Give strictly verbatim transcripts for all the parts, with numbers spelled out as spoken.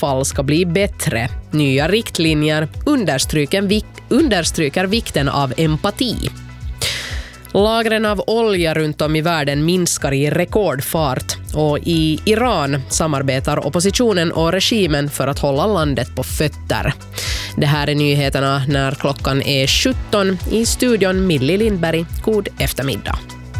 fall ska bli bättre. Nya riktlinjer understryker, vik- understryker vikten av empati. Lagren av olja runt om i världen minskar i rekordfart och i Iran samarbetar oppositionen och regimen för att hålla landet på fötter. Det här är nyheterna när klockan är sjutton. I studion Milli Lindberg. God eftermiddag.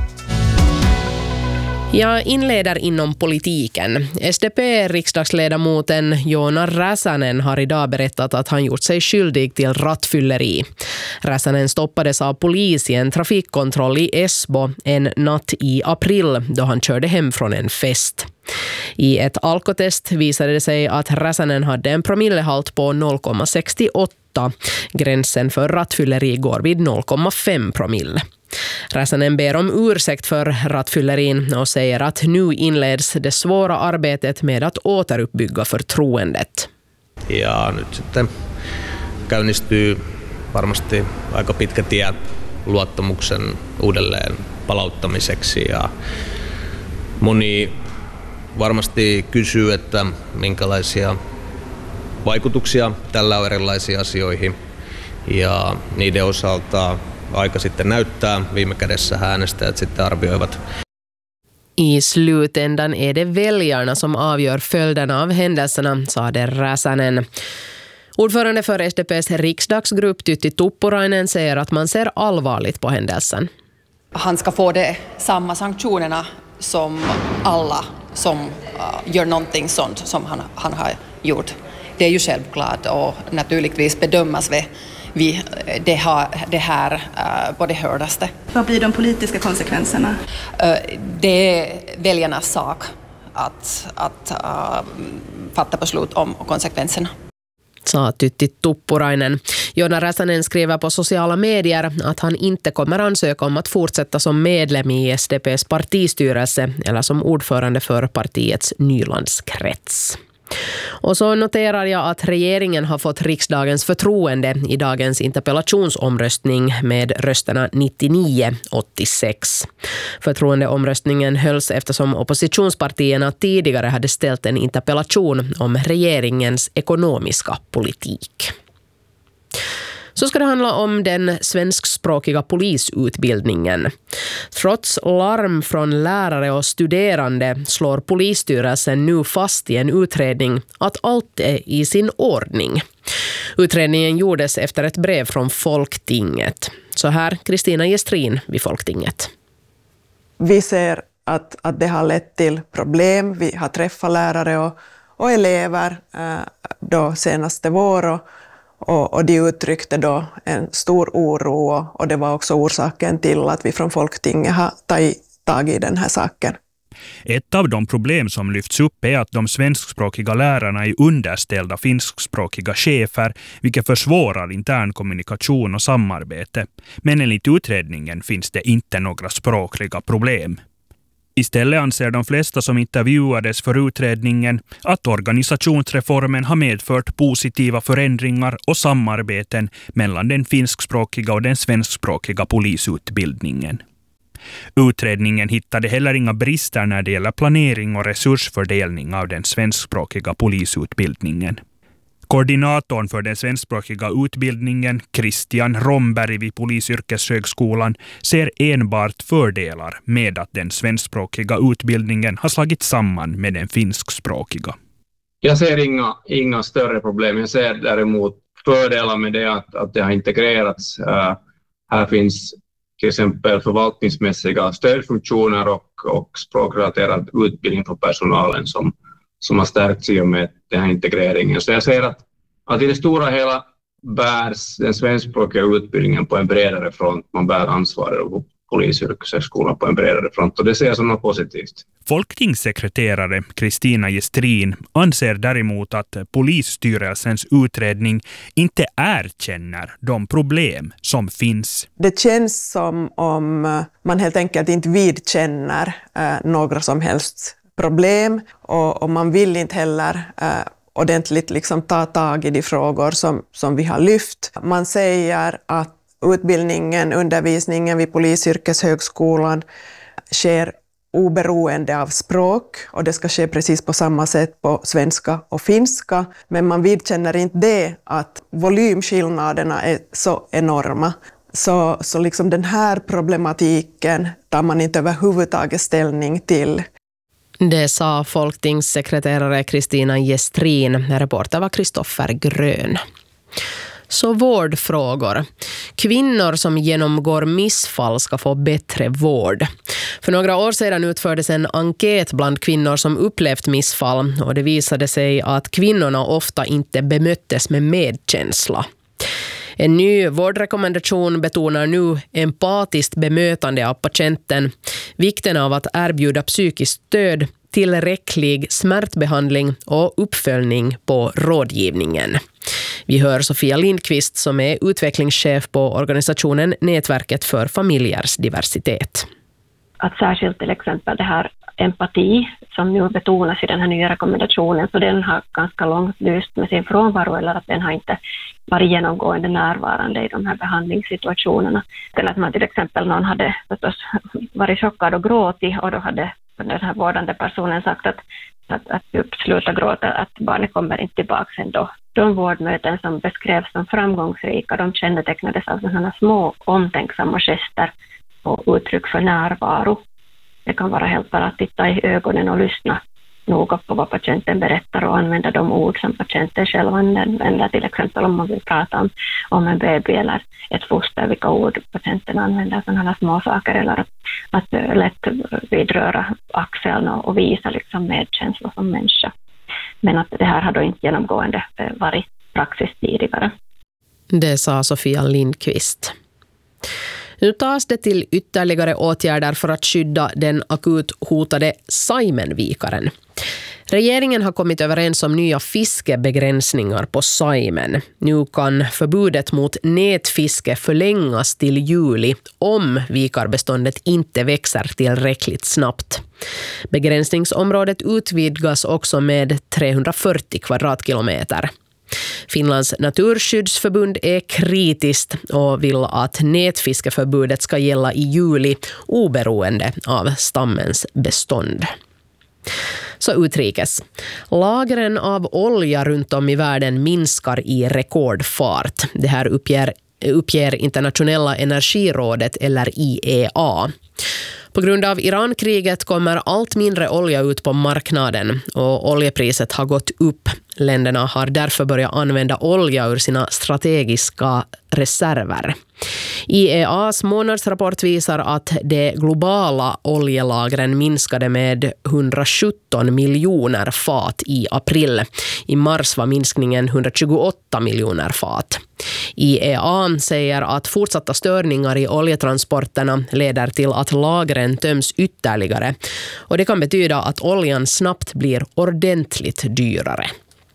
Jag inleder inom politiken. S D P-riksdagsledamoten Joona Räsänen har idag berättat att han gjort sig skyldig till rattfylleri. Räsänen stoppades av polis i en trafikkontroll i Esbo en natt i april då han körde hem från en fest. I ett alkotest visade det sig att Räsänen hade en promillehalt på noll komma sextioåtta. Gränsen för rattfylleri går vid noll komma fem promille. Räsänen ber om ursäkt för rattfyllerin och säger att nu inleds det svåra arbetet med att återuppbygga förtroendet. Ja nyt sitten käynnistyy varmasti aika pitkä tie luottamuksen uudelleen palauttamiseksi ja moni varmasti kysyy, että minkälaisia vaikutuksia tällä on erilaisiin asioihin ja niiden osalta aika sitten näyttää. Viime kädessä äänestäjät sitten arvioivat. I slutändan är det väljarna som avgör följderna av händelserna, sade Räsänen. Ordförande för S D P:s riksdagsgrupp Tytti Tuppurainen säger att man ser allvarligt på händelsen. Han ska få det samma sanktionerna som alla som uh, gör någonting sånt som han, han har gjort. Det är ju självklart och naturligtvis bedömas vi vi det, har, det här uh, på det hördaste. Vad blir de politiska konsekvenserna? Uh, det är väljarnas sak att, att uh, fatta beslut om konsekvenserna. Sa Tytti Tuppurainen. Joona Räsänen skriver på sociala medier att han inte kommer ansöka om att fortsätta som medlem i S D P:s partistyrelse eller som ordförande för partiets Nylandskrets. Och så noterar jag att regeringen har fått riksdagens förtroende i dagens interpellationsomröstning med rösterna nittionio åttiosex. Förtroendeomröstningen hölls eftersom oppositionspartierna tidigare hade ställt en interpellation om regeringens ekonomiska politik. Så ska det handla om den svenskspråkiga polisutbildningen. Trots larm från lärare och studerande slår polisstyrelsen nu fast i en utredning att allt är i sin ordning. Utredningen gjordes efter ett brev från Folktinget. Så här Kristina Gestrin vid Folktinget. Vi ser att, att det har lett till problem. Vi har träffat lärare och, och elever eh, då senaste vår och Och, och de uttryckte då en stor oro och, och det var också orsaken till att vi från Folktinget har tagit tag i den här saken. Ett av de problem som lyfts upp är att de svenskspråkiga lärarna är underställda finskspråkiga chefer, vilket försvårar intern kommunikation och samarbete. Men enligt utredningen finns det inte några språkliga problem. Istället anser de flesta som intervjuades för utredningen att organisationsreformen har medfört positiva förändringar och samarbeten mellan den finskspråkiga och den svenskspråkiga polisutbildningen. Utredningen hittade heller inga brister när det gäller planering och resursfördelning av den svenskspråkiga polisutbildningen. Koordinatorn för den svenskspråkiga utbildningen, Christian Romberg vid Polisyrkeshögskolan, ser enbart fördelar med att den svenskspråkiga utbildningen har slagit samman med den finskspråkiga. Jag ser inga, inga större problem. Jag ser däremot fördelar med det att, att det har integrerats. Uh, här finns till exempel förvaltningsmässiga stödfunktioner och, och språkrelaterad utbildning för personalen som som har stärkts i och med den här integreringen. Så jag ser att, att i det stora hela bärs den svenskspråkiga utbildningen på en bredare front. Man bär ansvaret och Polisyrkeshögskolan på en bredare front och det ser jag som något positivt. Folktingssekreterare Kristina Gestrin anser däremot att polisstyrelsens utredning inte erkänner de problem som finns. Det känns som om man helt enkelt inte vidkänner eh, några som helst problem och, och man vill inte heller eh, ordentligt liksom ta tag i de frågor som, som vi har lyft. Man säger att utbildningen, undervisningen vid Polisyrkeshögskolan sker oberoende av språk, och det ska ske precis på samma sätt på svenska och finska, men man vidkänner inte det att volymskillnaderna är så enorma. Så, så liksom den här problematiken tar man inte överhuvudtaget ställning till. Det sa folktingssekreterare Kristina Gestrin. Reporter var Kristoffer Grön. Så vårdfrågor. Kvinnor som genomgår missfall ska få bättre vård. För några år sedan utfördes en enkät bland kvinnor som upplevt missfall, och det visade sig att kvinnorna ofta inte bemöttes med medkänsla. En ny vårdrekommendation betonar nu empatiskt bemötande av patienten, vikten av att erbjuda psykiskt stöd, tillräcklig smärtbehandling och uppföljning på rådgivningen. Vi hör Sofia Lindqvist som är utvecklingschef på organisationen Nätverket för familjers diversitet. Att särskilt till exempel det här empati som nu betonas i den här nya rekommendationen, så den har ganska långt lyst med sin frånvaro, eller att den har inte varit genomgående närvarande i de här behandlingssituationerna. Den att man till exempel någon hade förstås varit chockad och gråtit, och då hade den här vårdande personen sagt att, att, att sluta gråta, att barnet kommer inte tillbaka sen då. De vårdmöten som beskrevs som framgångsrika, de kännetecknades av sådana små omtänksamma gester och uttryck för närvaro. Det kan vara helt bara att titta i ögonen och lyssna noga på vad patienten berättar och använda de ord som patienten själv använder. Till exempel om man vill prata om, om en baby eller ett foster, vilka ord patienten använder, sådana små saker, eller att, att lätt vidröra axeln och, och visa liksom medkänsla som människa. Men att det här har då inte genomgående varit praxis tidigare. Det sa Sofia Lindqvist. Nu tas det till ytterligare åtgärder för att skydda den akut hotade Saimenvikaren. Regeringen har kommit överens om nya fiskebegränsningar på Saimen. Nu kan förbudet mot nätfiske förlängas till juli om vikarbeståndet inte växer tillräckligt snabbt. Begränsningsområdet utvidgas också med trehundrafyrtio kvadratkilometer. Finlands naturskyddsförbund är kritiskt och vill att nätfiskeförbudet ska gälla i juli oberoende av stammens bestånd. Så utrikes. Lagren av olja runt om i världen minskar i rekordfart. Det här uppger, uppger Internationella energirådet eller I E A. På grund av Irankriget kommer allt mindre olja ut på marknaden och oljepriset har gått upp. Länderna har därför börjat använda olja ur sina strategiska reserver. I E A:s månadsrapport visar att de globala oljelagren minskade med hundrasjutton miljoner fat i april. I mars var minskningen hundratjugoåtta miljoner fat. I E A säger att fortsatta störningar i oljetransporterna leder till att lagren töms ytterligare, och det kan betyda att oljan snabbt blir ordentligt dyrare.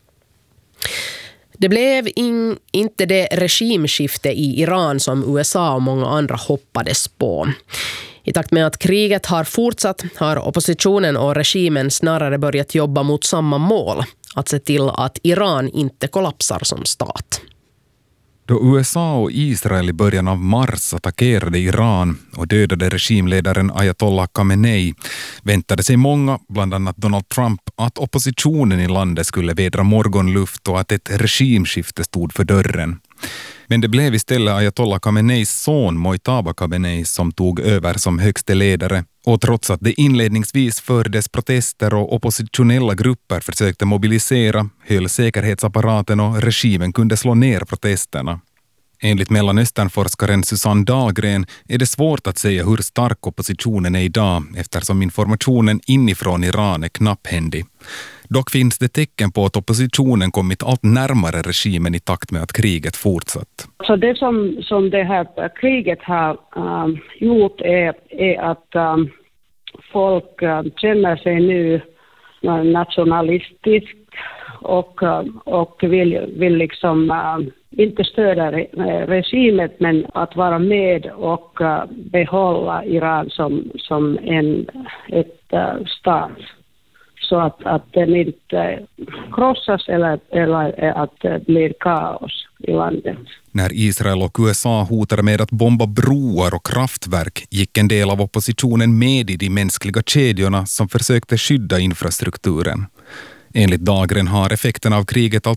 Det blev in, inte det regimskifte i Iran som U S A och många andra hoppades på. I takt med att kriget har fortsatt har oppositionen och regimen snarare börjat jobba mot samma mål, att se till att Iran inte kollapsar som stat. Då U S A och Israel i början av mars attackerade Iran och dödade regimledaren Ayatollah Khamenei väntade sig många, bland annat Donald Trump, att oppositionen i landet skulle vädra morgonluft och att ett regimskifte stod för dörren. Men det blev istället Ayatollah Khameneis son Mojtaba Khamenei som tog över som högste ledare, och trots att det inledningsvis fördes protester och oppositionella grupper försökte mobilisera höll säkerhetsapparaten och regimen kunde slå ner protesterna. Enligt Mellanösternforskaren Susanne Dahlgren är det svårt att säga hur stark oppositionen är idag eftersom informationen inifrån Iran är knapphändig. Dock finns det tecken på att oppositionen kommit allt närmare regimen i takt med att kriget fortsatt. Så det som, som det här kriget har um, gjort är, är att um, folk um, känner sig nu nationalistiskt och, um, och vill, vill liksom um, inte stödja re, regimen, men att vara med och uh, behålla Iran som, som en ett, uh, stat. så att, att den inte krossas eller, eller att det blir kaos i landet. När Israel och U S A hotade med att bomba broar och kraftverk gick en del av oppositionen med i de mänskliga kedjorna som försökte skydda infrastrukturen. Enligt Dahlgren har effekten av kriget alltså